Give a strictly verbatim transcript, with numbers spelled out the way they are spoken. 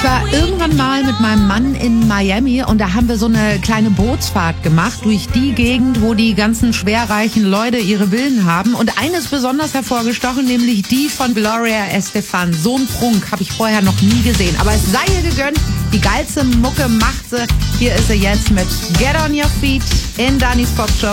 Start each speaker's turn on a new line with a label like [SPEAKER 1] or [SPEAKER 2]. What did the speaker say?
[SPEAKER 1] war irgendwann mal mit meinem Mann in Miami und da haben wir so eine kleine Bootsfahrt gemacht durch die Gegend, wo die ganzen schwerreichen Leute ihre Villen haben. Und eine ist besonders hervorgestochen, nämlich die von Gloria Estefan. So einen Prunk habe ich vorher noch nie gesehen. Aber es sei ihr gegönnt, die geilste Mucke macht sie. Hier ist sie jetzt mit Get on Your Feet in Dannys Pop Show.